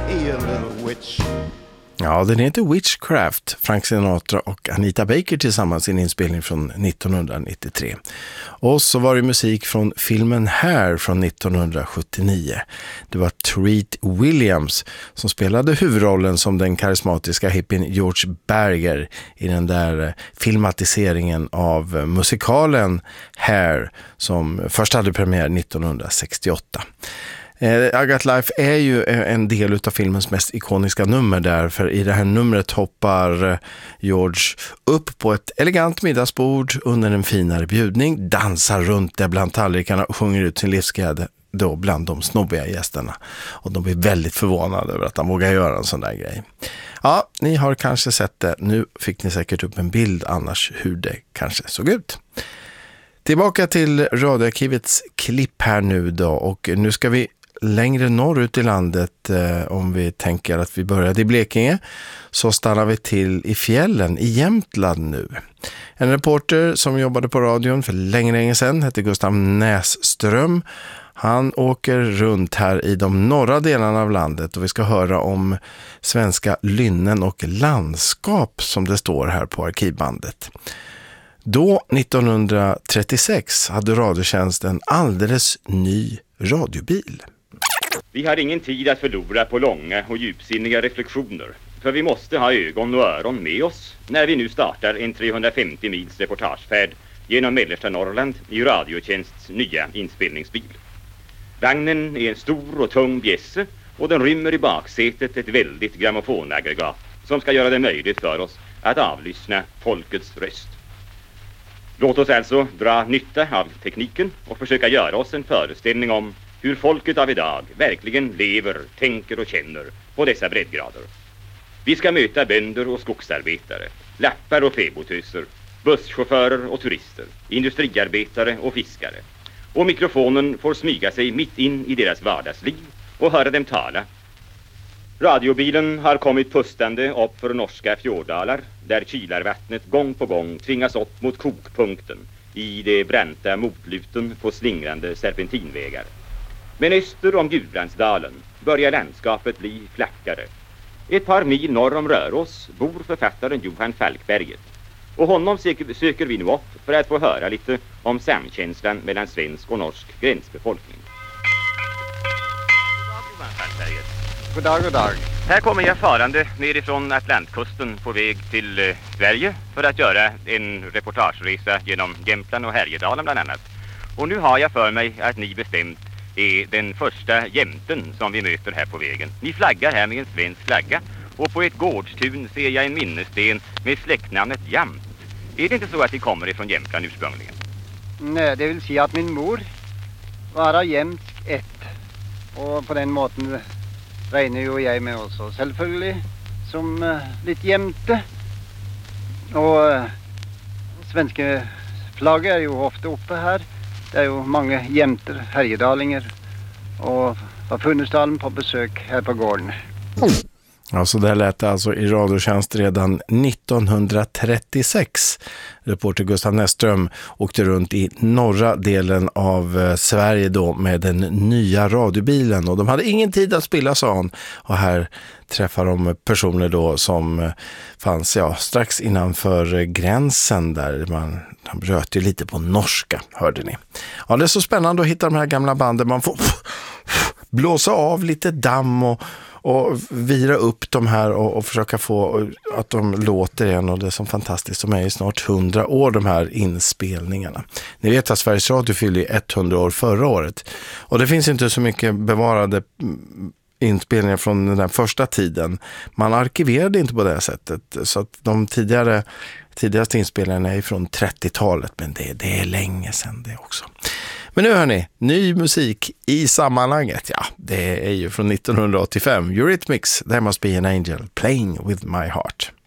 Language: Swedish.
Hey, a little witch. Ja, den heter Witchcraft, Frank Sinatra och Anita Baker tillsammans i en inspelning från 1993. Och så var det musik från filmen Hair från 1979. Det var Treat Williams som spelade huvudrollen som den karismatiska hippien George Berger i den där filmatiseringen av musikalen Hair som först hade premiär 1968. I Got Life är ju en del av filmens mest ikoniska nummer där, för i det här numret hoppar George upp på ett elegant middagsbord under en finare bjudning, dansar runt där bland tallrikarna och sjunger ut sin livsglädje då bland de snobbiga gästerna. Och de blir väldigt förvånade över att han vågar göra en sån där grej. Ja, ni har kanske sett det. Nu fick ni säkert upp en bild annars hur det kanske såg ut. Tillbaka till radioarkivets klipp här nu då, och nu ska vi längre norrut i landet. Om vi tänker att vi började i Blekinge så stannar vi till i fjällen i Jämtland nu. En reporter som jobbade på radion för länge sedan heter Gustav Näsström. Han åker runt här i de norra delarna av landet och vi ska höra om svenska lynnen och landskap som det står här på arkivbandet. Då 1936 hade Radiotjänst en alldeles ny radiobil. Vi har ingen tid att förlora på långa och djupsinniga reflektioner, för vi måste ha ögon och öron med oss när vi nu startar en 350 mils reportagefärd genom mellersta Norrland i Radiotjänsts nya inspelningsbil. Vagnen är en stor och tung bjässe och den rymmer i baksätet ett väldigt grammofonaggregat som ska göra det möjligt för oss att avlyssna folkets röst. Låt oss alltså dra nytta av tekniken och försöka göra oss en föreställning om hur folket av idag verkligen lever, tänker och känner på dessa breddgrader. Vi ska möta bönder och skogsarbetare, lappar och fäbotöser, busschaufförer och turister, industriarbetare och fiskare. Och mikrofonen får smyga sig mitt in i deras vardagsliv och höra dem tala. Radiobilen har kommit pustande upp för norska fjorddalar där kylarvattnet gång på gång tvingas upp mot kokpunkten i de branta motluten på slingrande serpentinvägar. Men öster om Gudbrandsdalen börjar landskapet bli flackare. Ett par mil norr om Rörås bor författaren Johan Falkberget. Och honom söker vi nu upp för att få höra lite om samkänslan mellan svensk och norsk gränsbefolkning. Johan Falkberget. God dag, god dag. Här kommer jag farande nerifrån Atlantkusten på väg till Sverige för att göra en reportageresa genom Jämtland och Härjedalen bland annat. Och nu har jag för mig att ni bestämt är den första jämten som vi möter här på vägen. Ni flaggar här med en svensk flagga och på ett gårdstun ser jag en minnessten med släktnamnet Jamt. Är det inte så att ni kommer ifrån Jämtland ursprungligen? Nej, det vill säga att min mor var jämtsk ett. Och på den måten regner ju jag med också selvfølgelig som lite jämte. Och svenska flaggar är ju ofta uppe här. Det är ju många jämter, härjedalingar och var Funnesdalen på besök här på gården. Ja, så där lät det alltså i Radiotjänst redan 1936. Reporter Gustav Näsström åkte runt i norra delen av Sverige då med den nya radiobilen. Och de hade ingen tid att spilla, sa han. Och här träffar de personer då som fanns strax innanför gränsen där de bröt ju lite på norska, hörde ni. Ja, det är så spännande att hitta de här gamla banden. Man får blåsa av lite damm och vira upp de här och försöka få att de låter igen, och det är så fantastiskt. De är ju snart 100 år, de här inspelningarna. Ni vet att Sveriges Radio fyllde 100 år förra året, och det finns inte så mycket bevarade inspelningar från den där första tiden. Man arkiverade inte på det sättet, så att de tidigaste inspelningarna är från 30-talet, men det är länge sedan det också. Men nu hörni, ny musik i sammanhanget. Ja, det är ju från 1985. Eurythmics, There Must Be an Angel, Playing With My Heart.